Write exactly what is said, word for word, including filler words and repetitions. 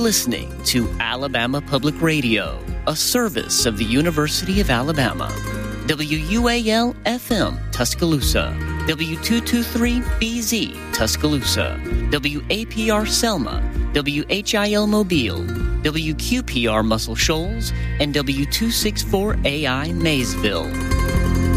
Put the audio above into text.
listening to Alabama Public Radio, a service of the University of Alabama. W U A L F M, Tuscaloosa. W two twenty-three B Z, Tuscaloosa. W A P R Selma. W H I L Mobile. W Q P R Muscle Shoals. And W two sixty-four A I Maysville.